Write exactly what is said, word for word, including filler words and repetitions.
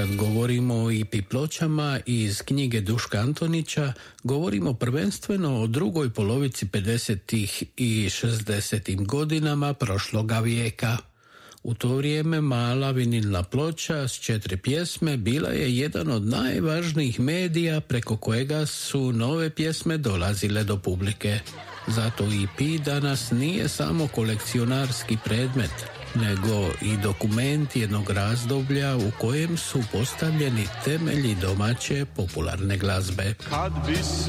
Kad govorimo o I P pločama iz knjige Duška Antonića, govorimo prvenstveno o drugoj polovici pedesetih i šezdesetim godinama prošloga vijeka. U to vrijeme mala vinilna ploča s četiri pjesme bila je jedan od najvažnijih medija preko kojega su nove pjesme dolazile do publike. Zato I P danas nije samo kolekcionarski predmet, nego i dokument jednog razdoblja u kojem su postavljeni temelji domaće popularne glazbe. Kad bi